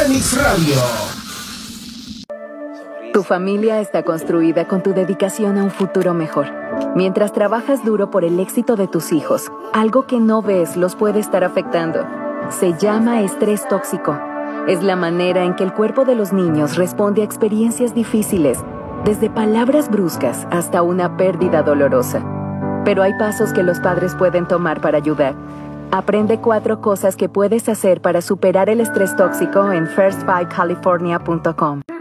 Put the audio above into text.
Remix Radio. Tu familia está construida con tu dedicación a un futuro mejor. Mientras trabajas duro por el éxito de tus hijos, algo que no ves los puede estar afectando. Se llama estrés tóxico. Es la manera en que el cuerpo de los niños responde a experiencias difíciles, desde palabras bruscas hasta una pérdida dolorosa. Pero hay pasos que los padres pueden tomar para ayudar. Aprende 4 cosas que puedes hacer para superar el estrés tóxico en first5california.com.